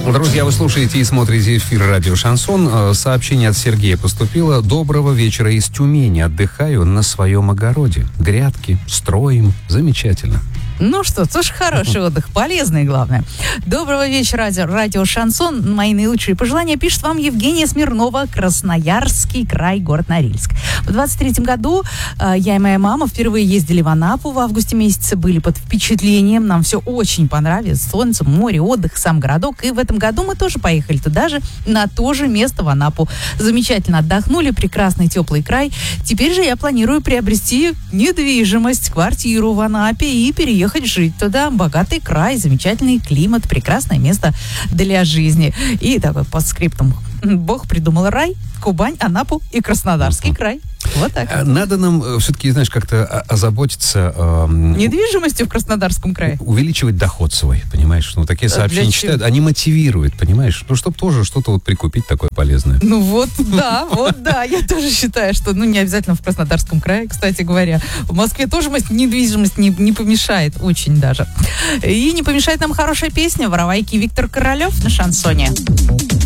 Друзья, вы слушаете и смотрите эфир «Радио Шансон». Сообщение от Сергея поступило. Доброго вечера из Тюмени. Отдыхаю на своем огороде. Грядки строим. Замечательно. Ну что, тоже хороший отдых, полезный, главное. Доброго вечера, радио Шансон. Мои наилучшие пожелания пишет вам Евгения Смирнова, Красноярский край, город Норильск. В 23-м году я и моя мама впервые ездили в Анапу. В августе месяце были под впечатлением. Нам все очень понравилось. Солнце, море, отдых, сам городок. И в этом году мы тоже поехали туда же, на то же место в Анапу. Замечательно отдохнули, прекрасный теплый край. Теперь же я планирую приобрести недвижимость, квартиру в Анапе и переехать жить туда. Богатый край, замечательный климат, прекрасное место для жизни. И такой подскриптум. Бог придумал рай, Кубань, Анапу и Краснодарский край. Вот так. Надо нам все-таки, знаешь, как-то озаботиться... недвижимостью в Краснодарском крае. Увеличивать доход свой, понимаешь? Ну, такие сообщения читают, они мотивируют, понимаешь? Ну, чтобы тоже что-то вот прикупить такое полезное. Ну, вот да. Я тоже считаю, что, не обязательно в Краснодарском крае, кстати говоря. В Москве тоже недвижимость не помешает, очень даже. И не помешает нам хорошая песня «Воровайки» Виктор Королев на шансоне.